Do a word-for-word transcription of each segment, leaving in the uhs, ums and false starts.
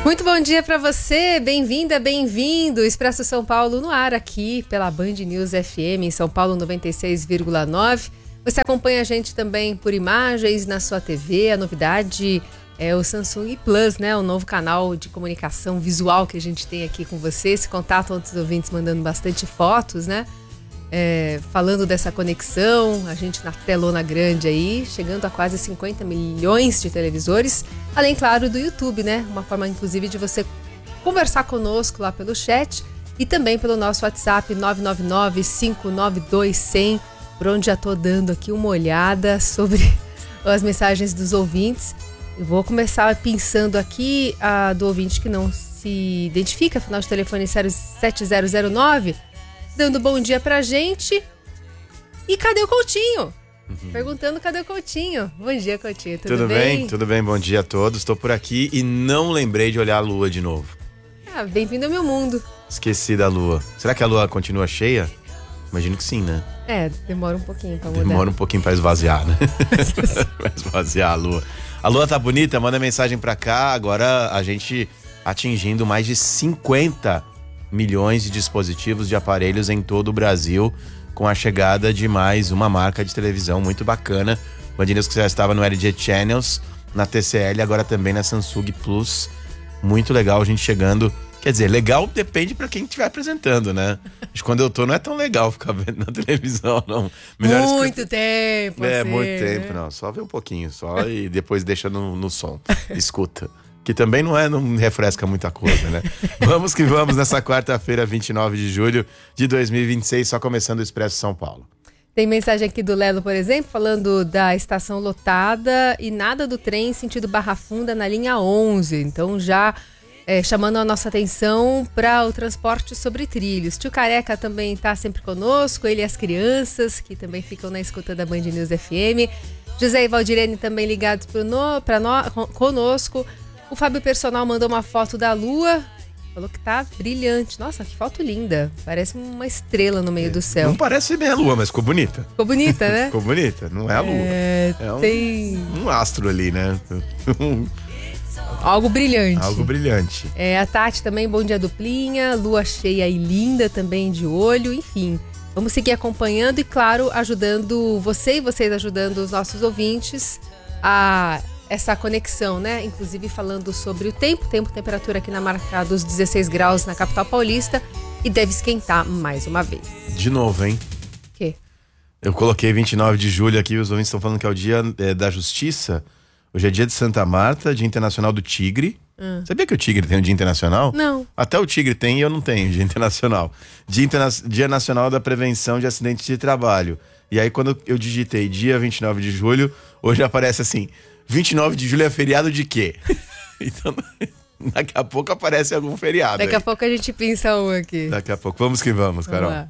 Muito bom dia para você, bem-vinda, bem-vindo. Expresso São Paulo no ar aqui pela Band News F M em São Paulo noventa e seis vírgula nove. Você acompanha a gente também por imagens na sua T V. A novidade é o Samsung Plus, né? O novo canal de comunicação visual que a gente tem aqui com você. Esse contato entre os ouvintes mandando bastante fotos, né? É, falando dessa conexão, a gente na telona grande aí, chegando a quase cinquenta milhões de televisores, além, claro, do YouTube, né? Uma forma, inclusive, de você conversar conosco lá pelo chat e também pelo nosso WhatsApp nove nove nove, cinco nove dois, cem, por onde já tô dando aqui uma olhada sobre as mensagens dos ouvintes. Eu vou começar pensando aqui a do ouvinte que não se identifica, final de telefone sete zero zero nove, dando bom dia pra gente. E cadê o Coutinho? Uhum. Perguntando cadê o Coutinho. Bom dia, Coutinho, tudo, tudo bem? bem? Tudo bem, bom dia a todos. Estou por aqui e não lembrei de olhar a lua de novo. Ah, bem-vindo ao meu mundo. Esqueci da lua. Será que a lua continua cheia? Imagino que sim, né? É, demora um pouquinho pra mudar. Demora um pouquinho pra esvaziar, né? Pra esvaziar a lua. A lua tá bonita? Manda mensagem pra cá. Agora a gente atingindo mais de cinquenta milhões de dispositivos de aparelhos em todo o Brasil, com a chegada de mais uma marca de televisão muito bacana. Band News que já estava no L G Channels, na T C L, agora também na Samsung Plus. Muito legal a gente chegando. Quer dizer, legal depende pra quem estiver apresentando, né? Acho que quando eu tô não é tão legal ficar vendo na televisão, não. Melhor muito escutar... tempo. É, assim, muito tempo, né? não. Só ver um pouquinho, só e depois deixa no, no som. Escuta. Que também não é, não refresca muita coisa, né? Vamos que vamos nessa quarta-feira, vinte e nove de julho de dois mil e vinte e seis, só começando o Expresso São Paulo. Tem mensagem aqui do Lelo, por exemplo, falando da estação lotada e nada do trem sentido Barra Funda na linha onze. Então já é, chamando a nossa atenção para o transporte sobre trilhos. Tio Careca também está sempre conosco, ele e as crianças, que também ficam na escuta da Band News F M. José e Valdirene também ligados para nós, conosco. O Fábio Personal mandou uma foto da lua, falou que tá brilhante. Nossa, que foto linda. Parece uma estrela no meio é, do céu. Não parece bem a lua, mas ficou bonita. Ficou bonita, né? Ficou bonita, não é a lua. É, é um, tem... um astro ali, né? Algo brilhante. Algo brilhante. É, a Tati também, bom dia duplinha, lua cheia e linda também de olho, enfim. Vamos seguir acompanhando e, claro, ajudando você e vocês ajudando os nossos ouvintes a... essa conexão, né? Inclusive falando sobre o tempo, tempo, temperatura aqui na marca dos dezesseis graus na capital paulista e deve esquentar mais uma vez. De novo, hein? O quê? Eu coloquei vinte e nove de julho aqui, os ouvintes estão falando que é o dia é, da justiça. Hoje é dia de Santa Marta, dia internacional do tigre. Hum. Sabia que o tigre tem um dia internacional? Não. Até o tigre tem e eu não tenho dia internacional. Dia, interna... dia nacional da prevenção de acidentes de trabalho. E aí quando eu digitei dia vinte e nove de julho, hoje aparece assim... vinte e nove de julho é feriado de quê? Então, daqui a pouco aparece algum feriado. Daqui aí. a pouco a gente pensa um aqui. Daqui a pouco. Vamos que vamos, Carol. Vamos lá.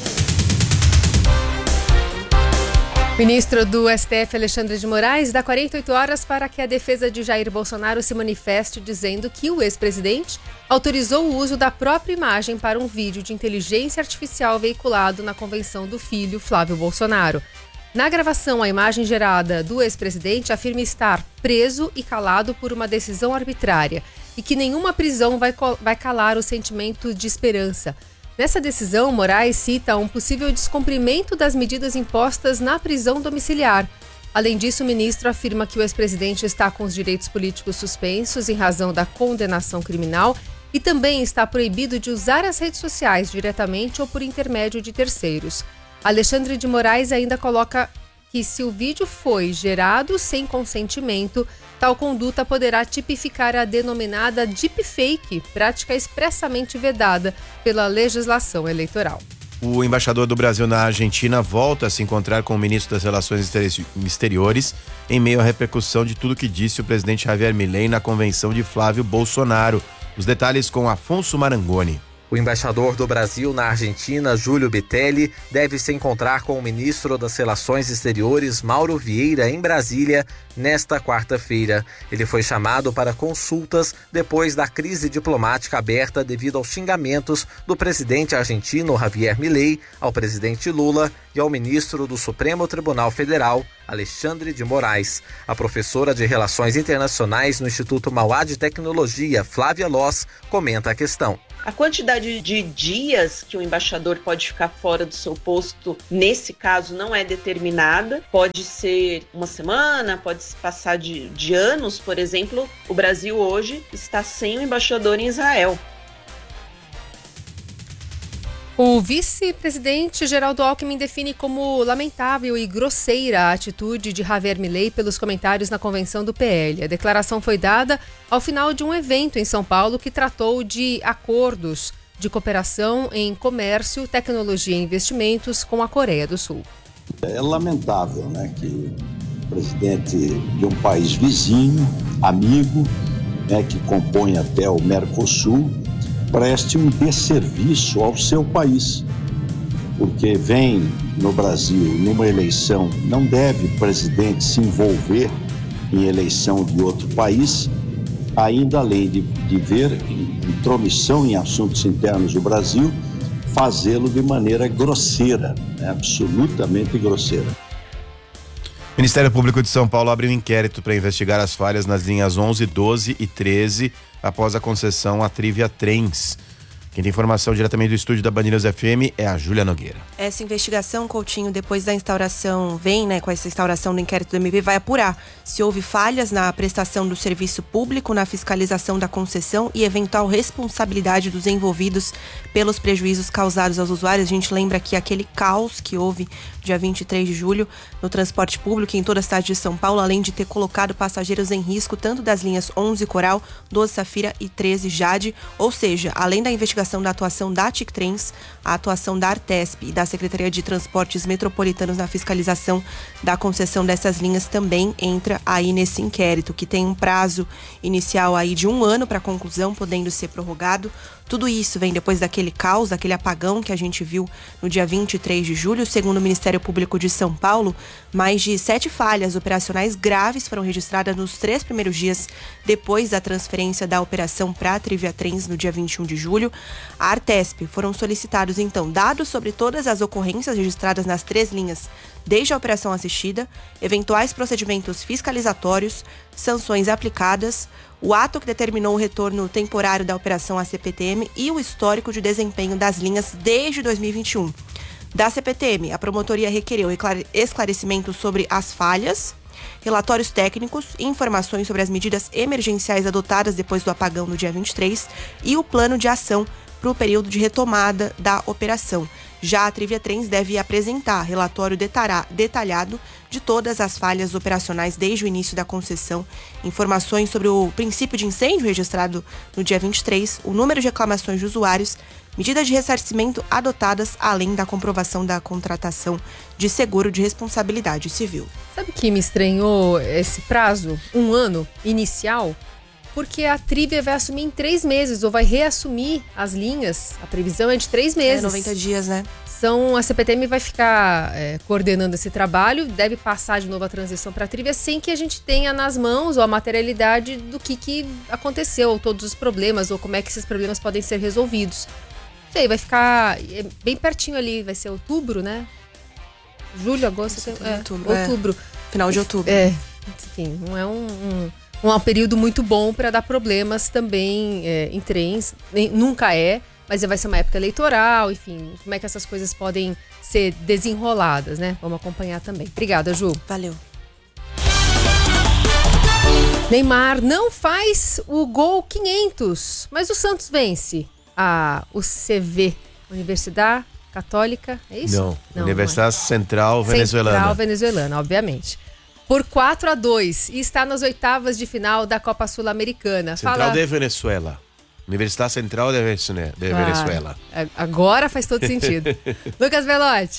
Ministro do S T F, Alexandre de Moraes, dá quarenta e oito horas para que a defesa de Jair Bolsonaro se manifeste dizendo que o ex-presidente autorizou o uso da própria imagem para um vídeo de inteligência artificial veiculado na convenção do filho, Flávio Bolsonaro. Na gravação, a imagem gerada do ex-presidente afirma estar preso e calado por uma decisão arbitrária e que nenhuma prisão vai, vai calar o sentimento de esperança. Nessa decisão, Moraes cita um possível descumprimento das medidas impostas na prisão domiciliar. Além disso, o ministro afirma que o ex-presidente está com os direitos políticos suspensos em razão da condenação criminal e também está proibido de usar as redes sociais diretamente ou por intermédio de terceiros. Alexandre de Moraes ainda coloca que se o vídeo foi gerado sem consentimento, tal conduta poderá tipificar a denominada deepfake, prática expressamente vedada pela legislação eleitoral. O embaixador do Brasil na Argentina volta a se encontrar com o ministro das Relações Exteriores em meio à repercussão de tudo que disse o presidente Javier Milei na convenção de Flávio Bolsonaro. Os detalhes com Afonso Marangoni. O embaixador do Brasil na Argentina, Júlio Bitelli, deve se encontrar com o ministro das Relações Exteriores, Mauro Vieira, em Brasília, nesta quarta-feira. Ele foi chamado para consultas depois da crise diplomática aberta devido aos xingamentos do presidente argentino, Javier Milei, ao presidente Lula e ao ministro do Supremo Tribunal Federal, Alexandre de Moraes. A professora de Relações Internacionais no Instituto Mauá de Tecnologia, Flávia Loss, comenta a questão. A quantidade de dias que o embaixador pode ficar fora do seu posto, nesse caso, não é determinada. Pode ser uma semana, pode se passar de, de anos, por exemplo. O Brasil hoje está sem o embaixador em Israel. O vice-presidente Geraldo Alckmin define como lamentável e grosseira a atitude de Javier Milei pelos comentários na convenção do P L. A declaração foi dada ao final de um evento em São Paulo que tratou de acordos de cooperação em comércio, tecnologia e investimentos com a Coreia do Sul. É lamentável, né, que o presidente de um país vizinho, amigo, né, que compõe até o Mercosul, preste um desserviço ao seu país, porque vem no Brasil numa eleição, não deve o presidente se envolver em eleição de outro país, ainda além de, de ver intromissão em assuntos internos do Brasil, fazê-lo de maneira grosseira, né? Absolutamente grosseira. O Ministério Público de São Paulo abre um inquérito para investigar as falhas nas linhas onze, doze e treze após a concessão à Trivia Trens. Quem tem informação diretamente do estúdio da Band News F M é a Júlia Nogueira. Essa investigação, Coutinho, depois da instauração, vem, né, com essa instauração do inquérito do M P, vai apurar se houve falhas na prestação do serviço público, na fiscalização da concessão e eventual responsabilidade dos envolvidos pelos prejuízos causados aos usuários. A gente lembra que aquele caos que houve dia vinte e três de julho no transporte público em toda a cidade de São Paulo, além de ter colocado passageiros em risco tanto das linhas onze Coral, doze Safira e treze Jade, ou seja, além da investigação da atuação da T I C Trens, a atuação da Artesp e da Secretaria de Transportes Metropolitanos na fiscalização da concessão dessas linhas também entra aí nesse inquérito, que tem um prazo inicial aí de um ano para conclusão, podendo ser prorrogado. Tudo isso vem depois daquele caos, daquele apagão que a gente viu no dia vinte e três de julho. Segundo o Ministério Público de São Paulo, mais de sete falhas operacionais graves foram registradas nos três primeiros dias depois da transferência da operação para a Trivia Trens no dia vinte e um de julho. A Artesp foram solicitados, então, dados sobre todas as ocorrências registradas nas três linhas desde a operação assistida, eventuais procedimentos fiscalizatórios, sanções aplicadas, o ato que determinou o retorno temporário da operação à C P T M e o histórico de desempenho das linhas desde dois mil e vinte e um. Da C P T M, a promotoria requereu esclarecimentos sobre as falhas, relatórios técnicos e informações sobre as medidas emergenciais adotadas depois do apagão no dia vinte e três e o plano de ação para o período de retomada da operação. Já a Trivia Trens deve apresentar relatório detalhado de todas as falhas operacionais desde o início da concessão, informações sobre o princípio de incêndio registrado no dia vinte e três, o número de reclamações de usuários, medidas de ressarcimento adotadas, além da comprovação da contratação de seguro de responsabilidade civil. Sabe o que me estranhou esse prazo, um ano inicial? Porque a Trivia vai assumir em três meses, ou vai reassumir as linhas. A previsão é de três meses. É, noventa dias, né? São, a C P T M vai ficar é, coordenando esse trabalho, deve passar de novo a transição para a Trivia, sem que a gente tenha nas mãos ou a materialidade do que, que aconteceu, todos os problemas, ou como é que esses problemas podem ser resolvidos. Isso aí vai ficar é, bem pertinho ali, vai ser outubro, né? Julho, agosto, setembro, é, outubro. outubro. É, final de outubro. É, enfim, não é um... um Um, um período muito bom para dar problemas também é, em trens. Nem, nunca é, mas vai ser uma época eleitoral, enfim, como é que essas coisas podem ser desenroladas, né? Vamos acompanhar também. Obrigada, Ju. Valeu. Neymar não faz o gol quinhentos, mas o Santos vence. Ah, o C V, Universidade Católica, é isso? Não, não Universidade não é. Central Venezuelana. Central Venezuelana, obviamente. Por quatro a dois e está nas oitavas de final da Copa Sul-Americana. Central Fala... de Venezuela. Universidade Central de Venezuela. Ah, agora faz todo sentido. Lucas Velotti.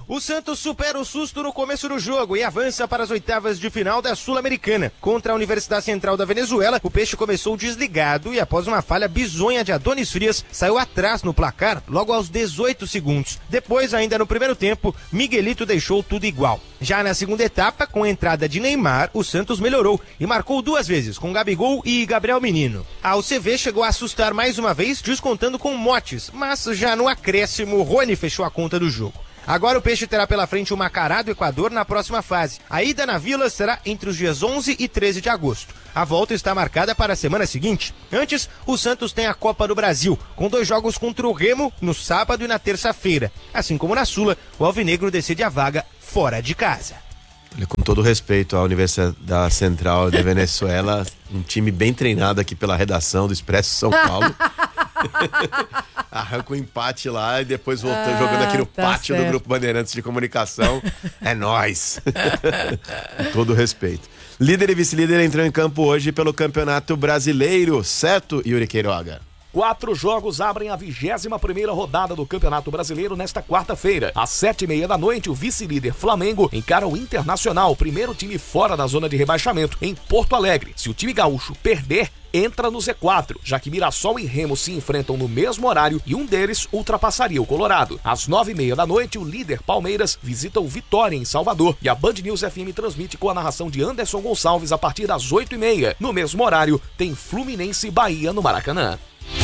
O Santos supera o susto no começo do jogo e avança para as oitavas de final da Sul-Americana. Contra a Universidade Central da Venezuela, o Peixe começou desligado e após uma falha bizonha de Adonis Frias, saiu atrás no placar logo aos dezoito segundos. Depois, ainda no primeiro tempo, Miguelito deixou tudo igual. Já na segunda etapa, com a entrada de Neymar, o Santos melhorou e marcou duas vezes, com Gabigol e Gabriel Menino. A U C V chegou a assustar mais uma vez, descontando com Motes, mas já no acréscimo, Rony fechou a conta do jogo. Agora o Peixe terá pela frente o Macará do Equador na próxima fase. A ida na Vila será entre os dias onze e treze de agosto. A volta está marcada para a semana seguinte. Antes, o Santos tem a Copa do Brasil, com dois jogos contra o Remo no sábado e na terça-feira. Assim como na Sula, o Alvinegro decide a vaga fora de casa. Com todo respeito à Universidade Central de Venezuela, um time bem treinado aqui pela redação do Expresso São Paulo. Arranca o um empate lá e depois voltando, ah, jogando aqui no tá pátio certo. do Grupo Bandeirantes de Comunicação. É nóis. Com todo respeito. Líder e vice-líder entram em campo hoje pelo Campeonato Brasileiro, certo, Yuri Queiroga? Quatro jogos abrem a vigésima primeira rodada do Campeonato Brasileiro nesta quarta-feira. Às sete e meia da noite, o vice-líder Flamengo encara o Internacional, primeiro time fora da zona de rebaixamento, em Porto Alegre. Se o time gaúcho perder, entra no Z quatro, já que Mirassol e Remo se enfrentam no mesmo horário e um deles ultrapassaria o Colorado. Às nove e meia da noite, o líder Palmeiras visita o Vitória em Salvador e a Band News F M transmite com a narração de Anderson Gonçalves a partir das oito e meia. No mesmo horário, tem Fluminense e Bahia no Maracanã.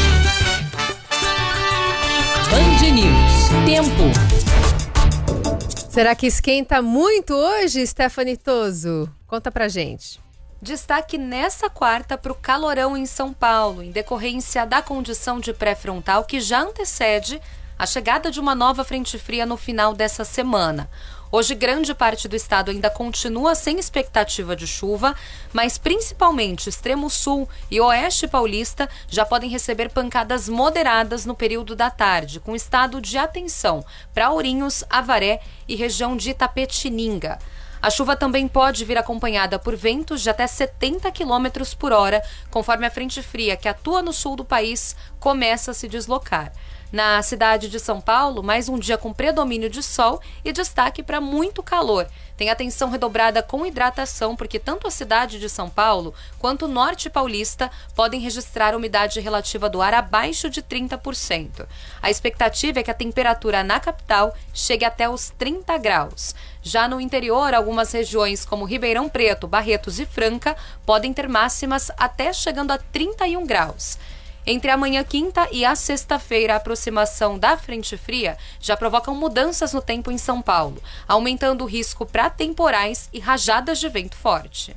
Band News. Tempo. Será que esquenta muito hoje, Stephanie Toso? Conta pra gente. Destaque nessa quarta para o calorão em São Paulo, em decorrência da condição de pré-frontal que já antecede a chegada de uma nova frente fria no final dessa semana. Hoje, grande parte do estado ainda continua sem expectativa de chuva, mas principalmente extremo sul e oeste paulista já podem receber pancadas moderadas no período da tarde, com estado de atenção para Ourinhos, Avaré e região de Itapetininga. A chuva também pode vir acompanhada por ventos de até setenta quilômetros por hora, conforme a frente fria que atua no sul do país começa a se deslocar. Na cidade de São Paulo, mais um dia com predomínio de sol e destaque para muito calor. Tem atenção redobrada com hidratação, porque tanto a cidade de São Paulo quanto o norte paulista podem registrar umidade relativa do ar abaixo de trinta por cento. A expectativa é que a temperatura na capital chegue até os trinta graus. Já no interior, algumas regiões como Ribeirão Preto, Barretos e Franca podem ter máximas até chegando a trinta e um graus. Entre a manhã quinta e a sexta-feira, a aproximação da frente fria já provocam mudanças no tempo em São Paulo, aumentando o risco para temporais e rajadas de vento forte.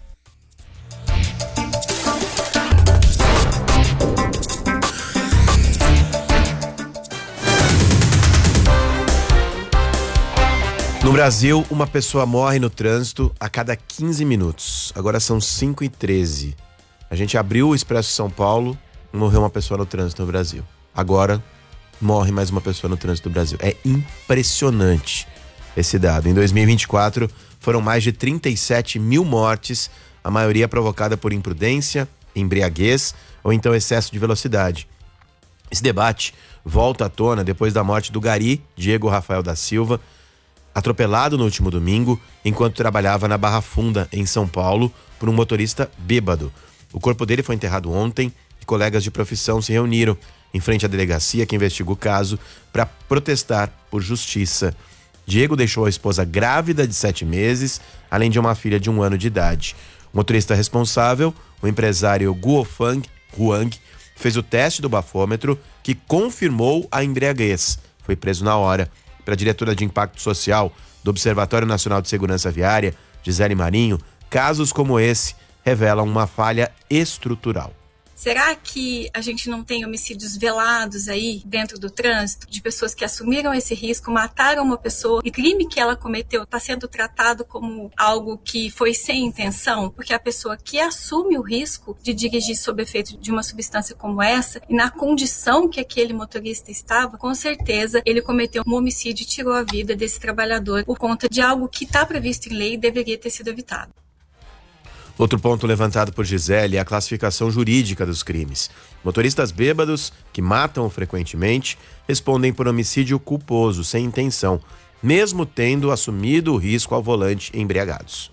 No Brasil, uma pessoa morre no trânsito a cada quinze minutos. Agora são cinco e treze. A gente abriu o Expresso São Paulo, morreu uma pessoa no trânsito no Brasil. Agora, morre mais uma pessoa no trânsito do Brasil. É impressionante esse dado. Em dois mil e vinte e quatro, foram mais de trinta e sete mil mortes, a maioria provocada por imprudência, embriaguez ou então excesso de velocidade. Esse debate volta à tona depois da morte do gari Diego Rafael da Silva, atropelado no último domingo, enquanto trabalhava na Barra Funda, em São Paulo, por um motorista bêbado. O corpo dele foi enterrado ontem e colegas de profissão se reuniram em frente à delegacia que investiga o caso para protestar por justiça. Diego deixou a esposa grávida de sete meses, além de uma filha de um ano de idade. O motorista responsável, o empresário Guofang Huang, fez o teste do bafômetro que confirmou a embriaguez. Foi preso na hora. Para a diretora de Impacto Social do Observatório Nacional de Segurança Viária, Gisele Marinho, casos como esse revelam uma falha estrutural. Será que a gente não tem homicídios velados aí dentro do trânsito, de pessoas que assumiram esse risco, mataram uma pessoa e o crime que ela cometeu está sendo tratado como algo que foi sem intenção? Porque a pessoa que assume o risco de dirigir sob efeito de uma substância como essa e na condição que aquele motorista estava, com certeza ele cometeu um homicídio e tirou a vida desse trabalhador por conta de algo que está previsto em lei e deveria ter sido evitado. Outro ponto levantado por Gisele é a classificação jurídica dos crimes. Motoristas bêbados, que matam frequentemente, respondem por homicídio culposo, sem intenção. mesmo tendo assumido o risco ao volante embriagados.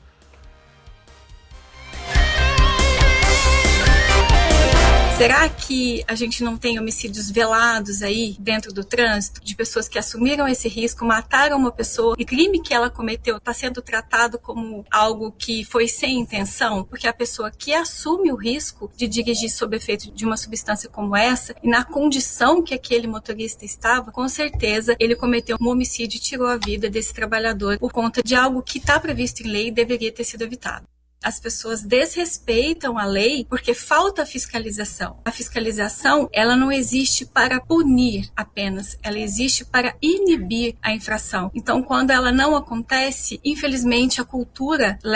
Será que a gente não tem homicídios velados aí dentro do trânsito, de pessoas que assumiram esse risco, mataram uma pessoa e o crime que ela cometeu está sendo tratado como algo que foi sem intenção? Porque a pessoa que assume o risco de dirigir sob efeito de uma substância como essa, e na condição que aquele motorista estava, com certeza ele cometeu um homicídio e tirou a vida desse trabalhador por conta de algo que está previsto em lei e deveria ter sido evitado. As pessoas desrespeitam a lei porque falta fiscalização. A fiscalização, ela não existe para punir apenas, ela existe para inibir a infração. Então, quando ela não acontece, infelizmente a cultura